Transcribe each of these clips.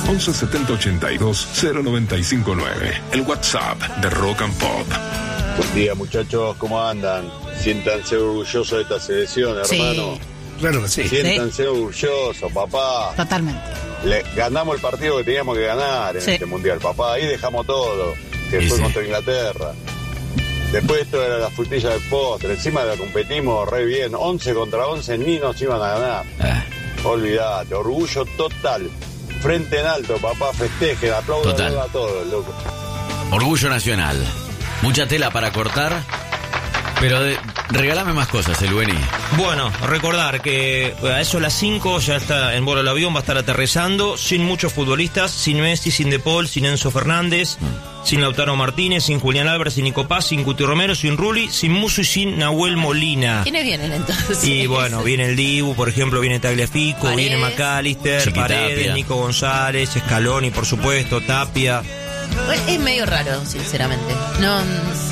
11 70 82 0959. El WhatsApp de Rock and Pop. Buen día, muchachos, ¿cómo andan? Siéntanse orgullosos de esta selección, hermano. Claro que sí. Siéntanse orgullosos, papá. Totalmente. Ganamos el partido que teníamos que ganar en este mundial, papá. Ahí dejamos todo, que fue contra Inglaterra. Después esto era la frutilla del postre. Encima la competimos re bien. 11 contra 11 ni nos iban a ganar. Olvídate, orgullo total. Frente en alto, papá, festeje, aplaudan a todos, loco. Orgullo nacional. Mucha tela para cortar, pero regálame más cosas, Lueni. Bueno, recordar que a eso a las 5 ya está en vuelo el avión, va a estar aterrizando, sin muchos futbolistas, sin Messi, sin De Paul, sin Enzo Fernández, sin Lautaro Martínez, sin Julián Álvarez, sin Nico Paz, sin Cuti Romero, sin Rulli, sin Musso y sin Nahuel Molina. ¿Quiénes vienen entonces? Y bueno, viene el Dibu, por ejemplo, viene Tagliafico, Paredes, viene McAllister, Paredes, Nico González, Scaloni, por supuesto, Tapia. Es medio raro, sinceramente. No.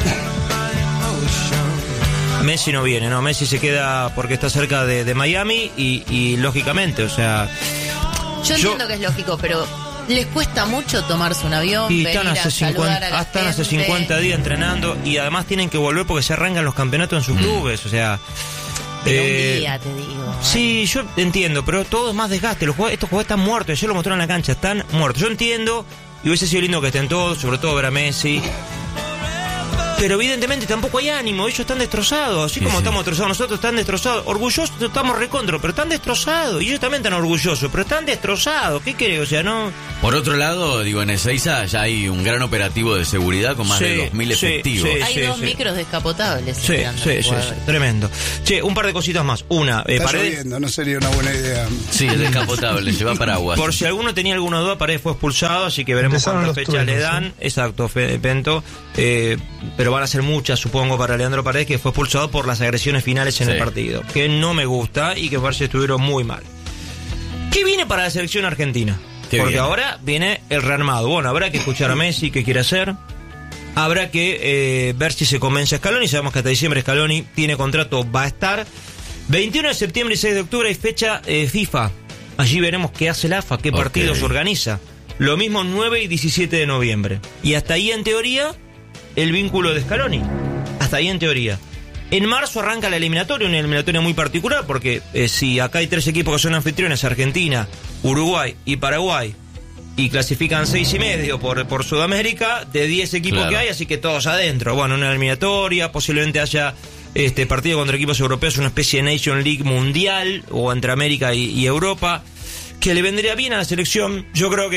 Messi no viene, no, Messi se queda porque está cerca de Miami y lógicamente, o sea... Yo entiendo que es lógico, pero les cuesta mucho tomarse un avión, y venir están hace 50 días entrenando y además tienen que volver porque se arrancan los campeonatos en sus clubes, o sea... Pero un día, te digo. Sí, yo entiendo, pero todo es más desgaste. Estos jugadores están muertos, ayer lo mostraron en la cancha, están muertos. Yo entiendo, y hubiese sido lindo que estén todos, sobre todo ver a Messi... Pero evidentemente tampoco hay ánimo, ellos están destrozados, así como estamos destrozados nosotros, están destrozados, orgullosos estamos recontra, pero están destrozados, y ellos también están orgullosos, pero están destrozados, ¿qué creo? O sea, no... Por otro lado, digo, en Ezeiza ya hay un gran operativo de seguridad con más de 2.000 efectivos. Hay dos micros descapotables. Sí, tremendo. Che, un par de cositas más. Una, está lloviendo, no sería una buena idea. Sí, es descapotable, lleva paraguas. Por si alguno tenía alguna duda, Paredes fue expulsado, así que veremos cuántas fechas le dan. Exacto, Pento. Pero van a ser muchas, supongo, para Leandro Paredes, que fue expulsado por las agresiones finales en el partido, que no me gusta y que parece que estuvieron muy mal. ¿Qué viene para la selección argentina? Porque ahora viene el rearmado. Bueno, habrá que escuchar a Messi qué quiere hacer. Habrá que ver si se convence a Scaloni. Sabemos que hasta diciembre Scaloni tiene contrato, va a estar. 21 de septiembre y 6 de octubre hay fecha FIFA. Allí veremos qué hace la AFA, qué partidos organiza. Lo mismo 9 y 17 de noviembre. Y hasta ahí, en teoría, el vínculo de Scaloni. Hasta ahí, en teoría. En marzo arranca la eliminatoria, una eliminatoria muy particular, porque si acá hay 3 equipos que son anfitriones, Argentina, Uruguay y Paraguay, y clasifican 6,5 por Sudamérica, de 10 equipos que hay, así que todos adentro. Bueno, una eliminatoria, posiblemente haya partido contra equipos europeos, una especie de Nation League mundial, o entre América y Europa, que le vendría bien a la selección. Yo creo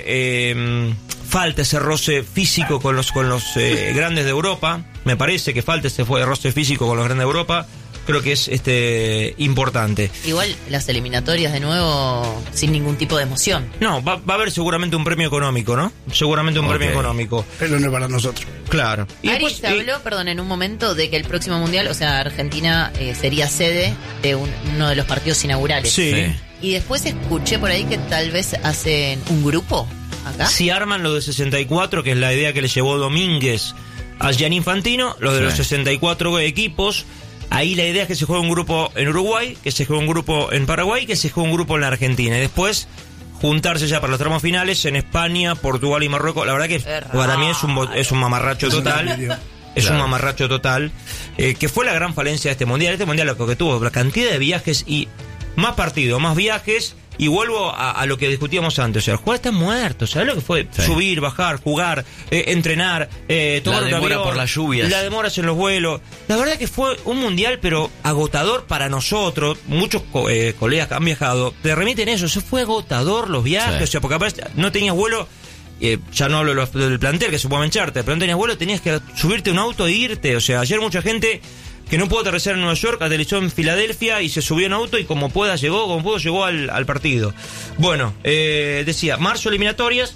que falta ese roce físico con los grandes de Europa. Me parece que falta ese roce físico con los grandes de Europa. Creo que es importante. Igual las eliminatorias de nuevo sin ningún tipo de emoción. No, va a haber seguramente un premio económico, ¿no? Seguramente un premio económico. Pero no es para nosotros. Claro. Y Ari, se habló, en un momento de que el próximo mundial, o sea, Argentina sería sede de uno de los partidos inaugurales. Sí. Y después escuché por ahí que tal vez hacen un grupo acá. Si arman lo de 64, que es la idea que le llevó Domínguez a Gianni Infantino, lo de los 64 equipos. Ahí la idea es que se juegue un grupo en Uruguay, que se juegue un grupo en Paraguay, que se juegue un grupo en la Argentina. Y después juntarse ya para los tramos finales en España, Portugal y Marruecos. La verdad que para mí es un mamarracho total. Es un mamarracho total. Que fue la gran falencia de este mundial. Este mundial lo que tuvo la cantidad de viajes y más partidos, más viajes. Y vuelvo a lo que discutíamos antes. O sea, el jugador está muerto. ¿Sabes lo que fue? Subir, bajar, jugar, entrenar, tomar un avión. La demora por las lluvias. La demoras en los vuelos. La verdad que fue un mundial, pero agotador para nosotros. Muchos colegas que han viajado te remiten eso. Se fue agotador los viajes. O sea, porque aparte no tenías vuelo. Ya no hablo del plantel, que se puede mancharte. Pero no tenías vuelo, tenías que subirte a un auto e irte. O sea, ayer mucha gente que no pudo aterrizar en Nueva York, aterrizó en Filadelfia y se subió en auto y como pudo llegó al partido. Bueno, decía, marzo eliminatorias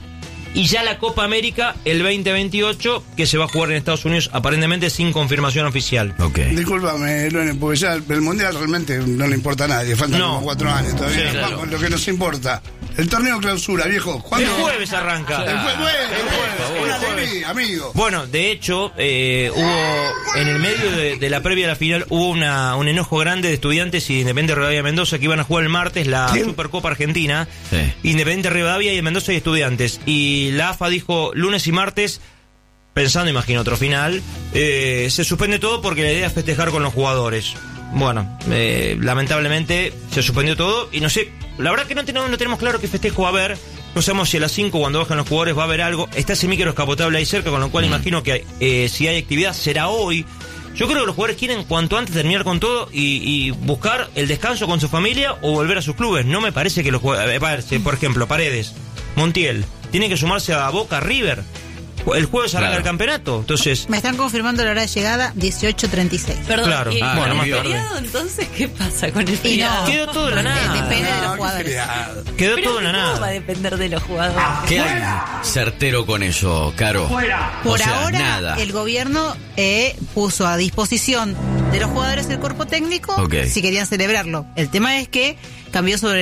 y ya la Copa América el 2028, que se va a jugar en Estados Unidos aparentemente sin confirmación oficial. Discúlpame, Luene, porque ya el Mundial realmente no le importa a nadie, faltan como 4 años todavía. Sí, claro. Vamos, lo que nos importa, El torneo clausura, viejo. ¿Cuándo? El jueves arranca. El jueves. Una alegría, amigo. Bueno, de hecho, hubo en el medio de la previa a la final hubo un enojo grande de Estudiantes y Independiente Rivadavia Mendoza que iban a jugar el martes la Supercopa Argentina. Sí. Independiente Rivadavia y Mendoza y Estudiantes. Y la AFA dijo lunes y martes, pensando, imagino, otro final, se suspende todo porque la idea es festejar con los jugadores. Bueno, lamentablemente se suspendió todo y no sé, la verdad que no tenemos claro qué festejo va a haber. No sabemos si a las 5 cuando bajan los jugadores va a haber algo. Está ese micro escapotable ahí cerca, con lo cual imagino que si hay actividad será hoy. Yo creo que los jugadores quieren cuanto antes terminar con todo y buscar el descanso con su familia o volver a sus clubes. No me parece que los jugadores, por ejemplo, Paredes, Montiel, tienen que sumarse a Boca, River. El jueves arranca el campeonato, entonces... Me están confirmando la hora de llegada, 18:36. Perdón, claro. Bueno, más feriado, entonces, ¿qué pasa con el feriado? Quedó todo en la nada. Depende de los jugadores. Quedó todo en la nada. ¿Cómo va a depender de los jugadores? ¿Qué hay certero con eso, Caro? Por ahora, nada. El gobierno puso a disposición de los jugadores el cuerpo técnico si querían celebrarlo. El tema es que cambió sobre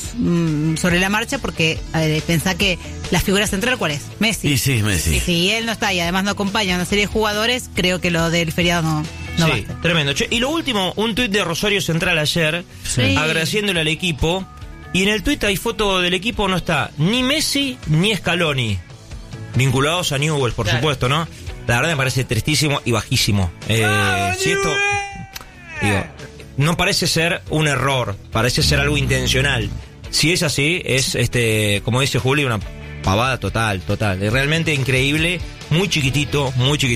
la marcha porque pensá que la figura central, ¿cuál es? Messi. Sí, Messi. Y si él no está y además no acompaña a una serie de jugadores, creo que lo del feriado no basta. Tremendo. Y lo último, un tuit de Rosario Central ayer, agradeciéndole al equipo, y en el tuit hay foto del equipo, no está ni Messi ni Scaloni, vinculados a Newell's, por supuesto, ¿no? La verdad me parece tristísimo y bajísimo. Si esto... Digo, no parece ser un error, parece ser algo intencional. Si es así, es, como dice Juli, una pavada total. Es realmente increíble, muy chiquitito.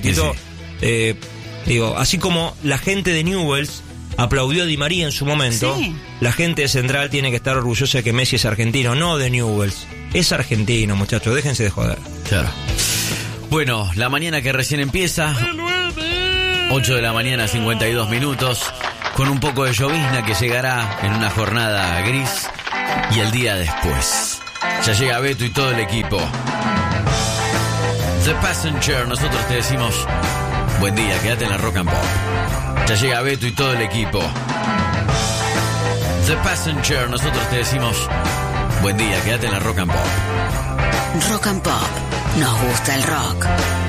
Sí. Digo, así como la gente de Newell's aplaudió a Di María en su momento, la gente de Central tiene que estar orgullosa de que Messi es argentino, no de Newell's. Es argentino, muchachos, déjense de joder. Claro. Bueno, la mañana que recién empieza, 8 de la mañana, 52 minutos, con un poco de llovizna que llegará en una jornada gris y el día después. Ya llega Beto y todo el equipo. The Passenger, nosotros te decimos buen día, quédate en la Rock and Pop. Ya llega Beto y todo el equipo. The Passenger, nosotros te decimos buen día, quédate en la Rock and Pop. Rock and Pop, nos gusta el rock.